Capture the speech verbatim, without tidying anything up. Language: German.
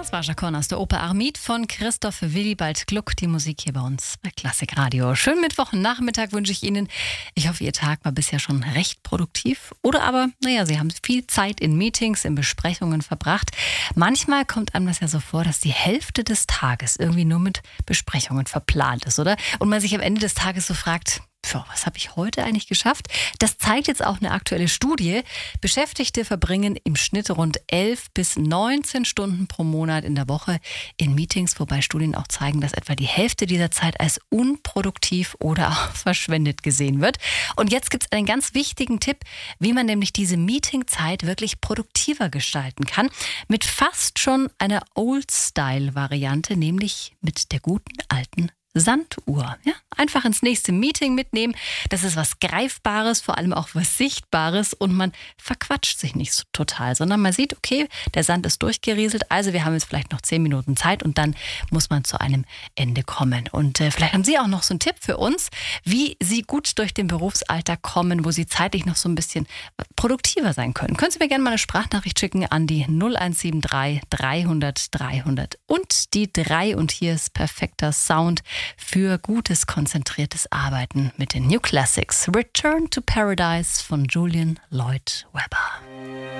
Das war Chaconne aus der Oper Armide von Christoph Willibald Gluck. Die Musik hier bei uns bei Klassik Radio. Schönen Mittwochnachmittag wünsche ich Ihnen. Ich hoffe, Ihr Tag war bisher schon recht produktiv. Oder aber, naja, Sie haben viel Zeit in Meetings, in Besprechungen verbracht. Manchmal kommt einem das ja so vor, dass die Hälfte des Tages irgendwie nur mit Besprechungen verplant ist, oder? Und man sich am Ende des Tages so fragt, Puh, was habe ich heute eigentlich geschafft? Das zeigt jetzt auch eine aktuelle Studie. Beschäftigte verbringen im Schnitt rund elf bis neunzehn Stunden pro Monat in der Woche in Meetings, wobei Studien auch zeigen, dass etwa die Hälfte dieser Zeit als unproduktiv oder auch verschwendet gesehen wird. Und jetzt gibt es einen ganz wichtigen Tipp, wie man nämlich diese Meetingzeit wirklich produktiver gestalten kann. Mit fast schon einer Old-Style-Variante, nämlich mit der guten alten Sanduhr. Ja, einfach ins nächste Meeting mitnehmen. Das ist was Greifbares, vor allem auch was Sichtbares und man verquatscht sich nicht so total, sondern man sieht, okay, der Sand ist durchgerieselt, also wir haben jetzt vielleicht noch zehn Minuten Zeit und dann muss man zu einem Ende kommen. Und äh, vielleicht haben Sie auch noch so einen Tipp für uns, wie Sie gut durch den Berufsalltag kommen, wo Sie zeitlich noch so ein bisschen produktiver sein können. Können Sie mir gerne mal eine Sprachnachricht schicken an die null eins sieben drei dreihundert dreihundert und die drei und hier ist perfekter Sound für gutes, konzentriertes Arbeiten mit den New Classics. Return to Paradise von Julian Lloyd Webber.